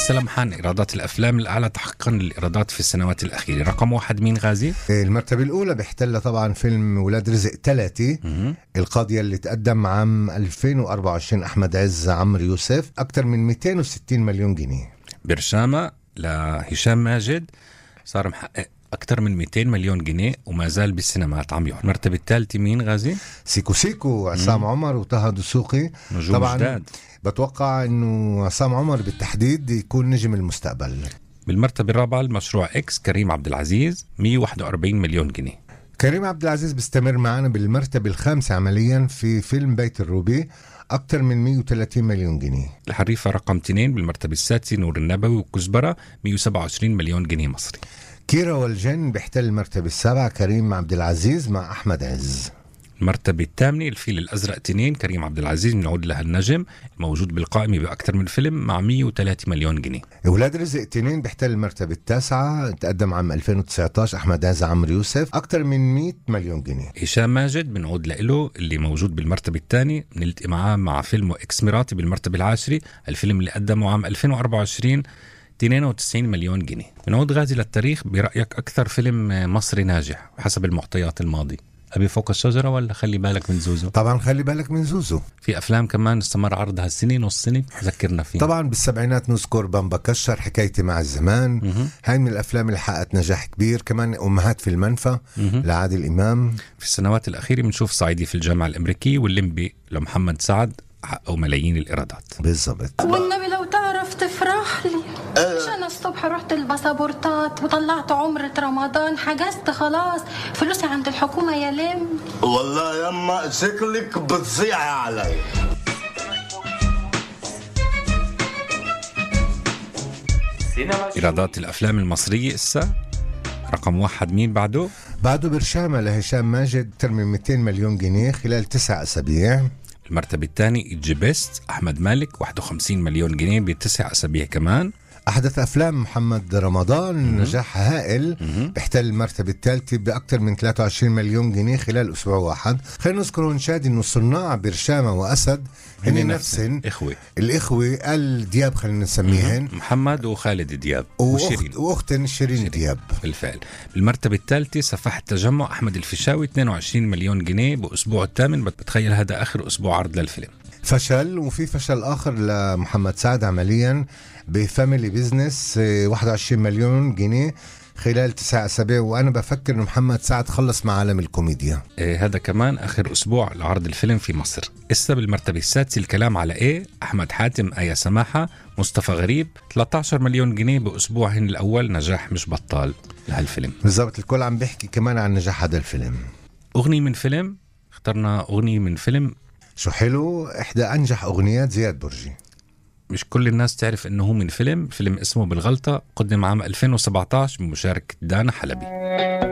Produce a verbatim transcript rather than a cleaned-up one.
سلمحان إيرادات الأفلام الأعلى تحققا للإيرادات في السنوات الأخيرة. رقم واحد مين غازي؟ المرتبة الأولى بيحتلها طبعا فيلم ولاد رزق ثلاثة، القاضية اللي تقدم عام ألفين وأربعة وعشرين أحمد عز عمرو يوسف، أكتر من مئتين وستين مليون جنيه. برشامة لهشام ماجد صار محقق أكتر من مئتين مليون جنيه وما زال بالسينمات عم يحضر. المرتبة الثالثة مين غازي؟ سيكو سيكو عصام عمر وطه دسوقي. نجوم طبعا جداد. بتوقع انه عصام عمر بالتحديد يكون نجم المستقبل. بالمرتبة الرابعة المشروع إكس كريم عبد العزيز مئة وواحد وأربعين مليون جنيه. كريم عبد العزيز بيستمر معنا بالمرتبة الخامسة عمليا في فيلم بيت الروبي، أكتر من مئة وثلاثين مليون جنيه. الحريفة رقم اثنين بالمرتبة السادسة نور النبوي وكزبرة مئة وسبعة وعشرين مليون جنيه مصري. كيرة والجن بيحتل المرتبة السابعة كريم عبد العزيز مع أحمد عز. المرتبة الثامنة الفيل الأزرق اثنين كريم عبد العزيز بنعود لها النجم موجود بالقائمة بأكثر من فيلم مع مئة وثلاثة مليون جنيه. ولاد رزق اثنين بيحتل المرتبة التاسعة، تقدم عام ألفين وتسعة عشر أحمد عز عمرو يوسف، أكثر من مئة مليون جنيه. هشام ماجد بنعود له اللي موجود بالمرتبة الثانية، بنلتقي معاه مع فيلمه إكس مراتي بالمرتبة العاشرة، الفيلم اللي قدمه عام ألفين وأربعة وعشرين اثنين وتسعين مليون جنيه. بنعود غازي للتاريخ، برأيك أكثر فيلم مصري ناجح حسب المعطيات الماضي؟ أبي فوق الشجرة ولا خلي بالك من زوزو؟ طبعا خلي بالك من زوزو. في أفلام كمان استمر عرضها السنة نص سنة ذكرنا فيه. طبعا بالسبعينات نذكر بامبا كشر، حكايتي مع الزمان، هاي من الأفلام اللي حققت نجاح كبير. كمان أمهات في المنفى لعادل إمام. في السنوات الأخيرة بنشوف صعيدي في الجامعة الأمريكية واللمبي لمحمد سعد حققوا ملايين الإيرادات. بالضبط. والنبي لو تعرف تفرح لي. مش أنا الصبح رحت الباسبورتات وطلعت عمرة رمضان، حجزت خلاص، فلوسي عند الحكومة يا لم. والله يما شكلك بتصيعي علي. إيرادات الأفلام المصرية إسا رقم واحد مين بعده؟ بعده برشامة لهشام ماجد، أكثر من مئتين مليون جنيه خلال تسع أسابيع. المرتبة الثانية إجيبست أحمد مالك واحد وخمسين مليون جنيه بتسع أسابيع كمان. أحدث أفلام محمد رمضان نجاح هائل، بيحتل المرتبة الثالثة بأكثر من ثلاثة وعشرين مليون جنيه خلال أسبوع واحد. خلينا نذكر ونشاهد إنه صناع برشامة وأسد هن نفسهن إخوة الإخوة الدياب، خلينا نسميهن محمد وخالد دياب وشيرين وأختن شيرين, شيرين دياب. بالفعل. بالمرتبة الثالثة سفاح التجمع أحمد الفيشاوي اثنين وعشرين مليون جنيه بأسبوع الثامن. بتخيل هذا آخر أسبوع عرض للفيلم. فشل. وفي فشل آخر لمحمد سعد عمليا بفاميلي بيزنس، واحد وعشرين مليون جنيه خلال تسع أسابيع. وأنا بفكر إن محمد سعد خلص مع عالم الكوميديا. إيه هذا كمان آخر أسبوع لعرض الفيلم في مصر. إسا بالمرتبة السادسة الكلام على إيه أحمد حاتم آية سماحة مصطفى غريب ثلاثة عشر مليون جنيه بأسبوعهن الأول. نجاح مش بطال لهالفيلم. بالضبط. الكل عم بيحكي كمان عن نجاح هذا الفيلم. أغنية من فيلم، اخترنا أغنية من فيلم شو حلو، إحدى أنجح أغنيات زياد برجي. مش كل الناس تعرف إنه هو من فيلم فيلم اسمه بالغلطة، قدم عام ألفين وسبعة عشر بمشاركة دانا حلبي.